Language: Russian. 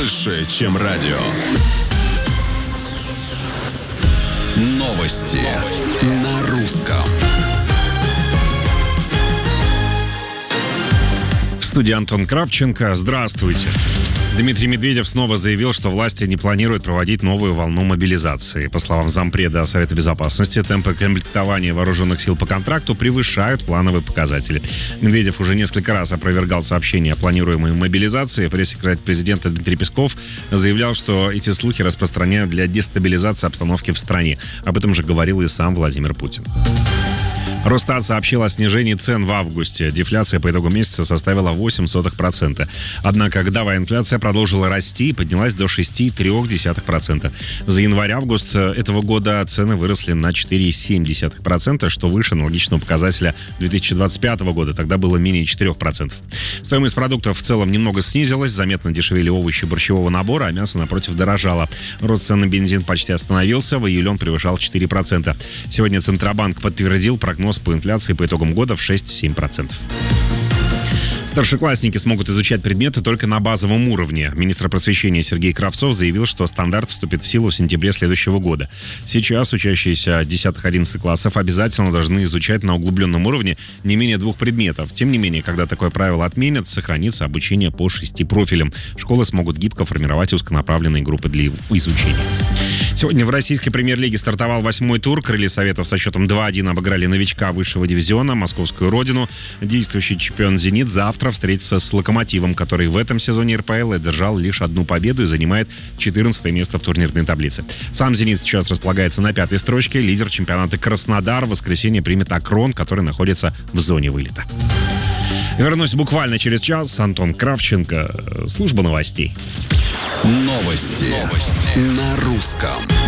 больше, чем радио. Новости на русском. В студии Антон Кравченко. Здравствуйте. Дмитрий Медведев снова заявил, что власти не планируют проводить новую волну мобилизации. По словам зампреда Совета Безопасности, темпы комплектования вооруженных сил по контракту превышают плановые показатели. Медведев уже несколько раз опровергал сообщения о планируемой мобилизации. Пресс-секретарь президента Дмитрий Песков заявлял, что эти слухи распространяют для дестабилизации обстановки в стране. Об этом же говорил и сам Владимир Путин. Росстат сообщил о снижении цен в августе. Дефляция по итогу месяца составила 0,08%. Однако годовая инфляция продолжила расти и поднялась до 6,3%. За январь-август этого года цены выросли на 4,7%, что выше аналогичного показателя 2025 года. Тогда было менее 4%. Стоимость продуктов в целом немного снизилась. Заметно дешевели овощи борщевого набора, а мясо, напротив, дорожало. Рост цен на бензин почти остановился. В июле он превышал 4%. Сегодня Центробанк подтвердил прогноз по инфляции по итогам года в 6-7%. Старшеклассники смогут изучать предметы только на базовом уровне. Министр просвещения Сергей Кравцов заявил, что стандарт вступит в силу в сентябре следующего года. Сейчас учащиеся 10-11 классов обязательно должны изучать на углубленном уровне не менее 2 предметов. Тем не менее, когда такое правило отменят, сохранится обучение по 6 профилям. Школы смогут гибко формировать узконаправленные группы для изучения. Сегодня в российской премьер-лиге стартовал 8-й тур. Крылья Советов со счетом 2-1 обыграли новичка высшего дивизиона, московскую родину. Действующий чемпион «Зенит» завтра встретится с «Локомотивом», который в этом сезоне РПЛ одержал лишь одну победу и занимает 14 место в турнирной таблице. Сам «Зенит» сейчас располагается на 5-й строчке. Лидер чемпионата Краснодар в воскресенье примет «Акрон», который находится в зоне вылета. Вернусь буквально через час. Антон Кравченко, служба новостей. Новости на русском.